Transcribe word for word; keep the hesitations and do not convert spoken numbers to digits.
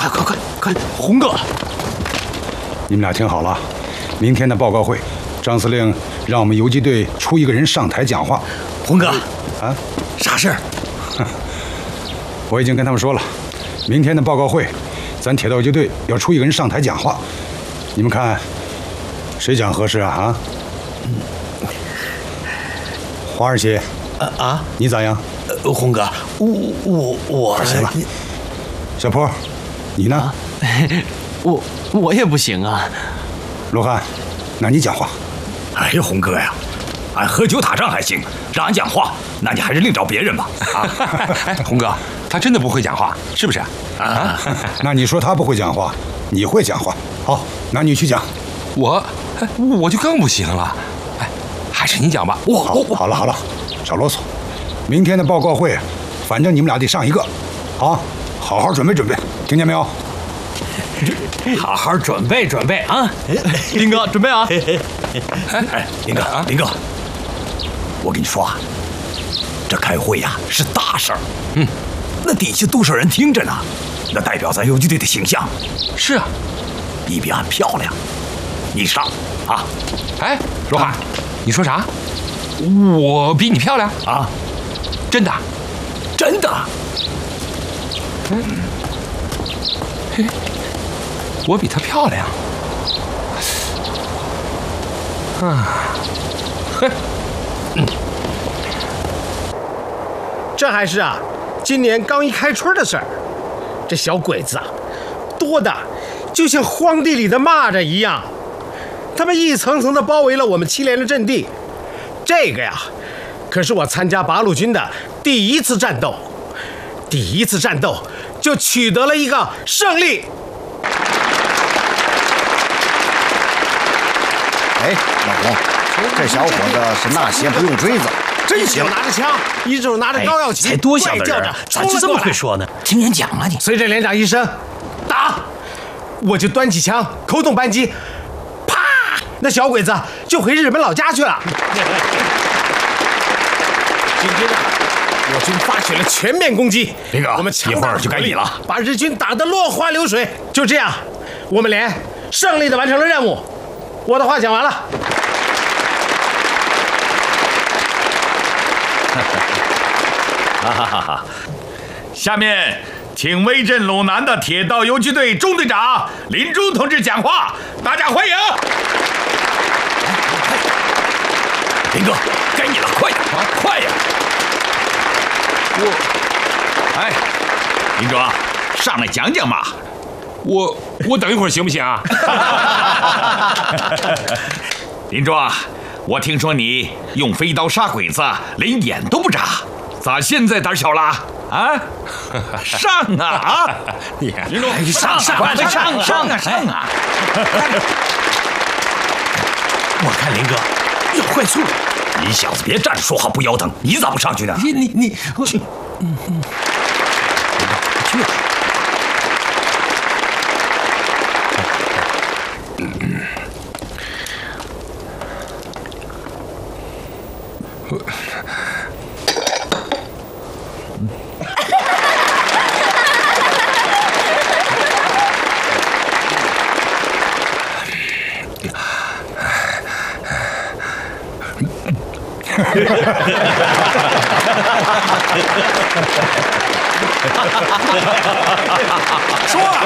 快快快快，洪哥， 你们俩听好了，明天的报告会，张司令让我们游击队出一个人上台讲话。 洪哥， 啊， 啥事儿？ 我已经跟他们说了，明天的报告会，咱铁道游击队要出一个人上台讲话。你们看，谁讲合适啊？啊？华二姐， 啊啊， 你咋样？ 呃，洪哥，我我我行了。小坡，你呢？ 我我也不行啊。 罗汉，那你讲话。 哎呀，洪哥呀，俺喝酒打仗还行，让俺讲话，那你还是另找别人吧。 啊，哎，洪哥，他真的不会讲话，是不是？ 啊，那你说他不会讲话，你会讲话。好，那你去讲。 我，我就更不行了。哎，还是你讲吧。 我好，好了好了，少啰嗦。明天的报告会，反正你们俩得上一个，好，好好准备准备，听见没有？ 好好准备准备啊！林哥，准备啊！ 哎，林哥，林哥，我跟你说啊，这开会呀是大事儿，嗯，那底下多少人听着呢？那代表咱游击队的形象。 是啊， 你比俺漂亮，你上啊！ 哎，罗汉，你说啥？我比你漂亮啊？ 真的？ 真的？ 嗯，嘿。我比她漂亮，啊， 哼，嗯，这还是啊，今年刚一开春的事儿。这小鬼子啊，多的就像荒地里的蚂蚱一样，他们一层层的包围了我们七连的阵地。这个呀，可是我参加八路军的第一次战斗，第一次战斗就取得了一个胜利。 哎，老洪，这小伙子是纳鞋不用锥子，真行！ 一手拿着枪，一手拿着高耀旗， 才多小的人，咋就这么会说呢？听人讲啊你！ 随着连长一声打，我就端起枪，扣动扳机，啪，那小鬼子就回日本老家去了。紧接着，我军发起了全面攻击。 林哥， 我们一会儿就该你了， 把日军打得落花流水。就这样，我们连胜利的完成了任务。我的话讲完了。 哈哈哈哈！下面请威震鲁南的铁道游击队中队长林中同志讲话，大家欢迎。林哥，该你了，快点啊，快呀！ 我， 哎，林中，上来讲讲嘛。 我我等一会儿行不行啊？ 林壮，我听说你用飞刀杀鬼子，连眼都不眨，咋现在胆小了？啊，上啊啊！ 林中， 上上快上上上啊上啊！ 我看林哥要坏处了。 你小子别站着说话不腰疼，你咋不上去呢？ 你你你，去，嗯嗯，去。 说啊！